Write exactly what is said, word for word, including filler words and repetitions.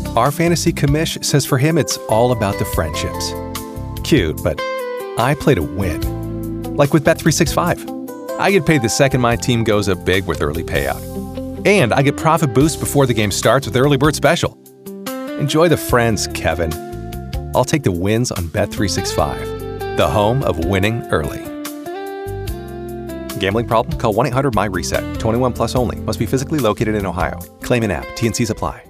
Our fantasy commish says for him it's all about the friendships. Cute, but I play to win. Like with Bet three sixty-five. I get paid the second my team goes up big with early payout. And I get profit boost before the game starts with Early Bird Special. Enjoy the friends, Kevin. I'll take the wins on Bet three sixty-five, the home of winning early. Gambling problem? Call one eight hundred M Y RESET. twenty-one plus only. Must be physically located in Ohio. Claim in app. T N Cs apply.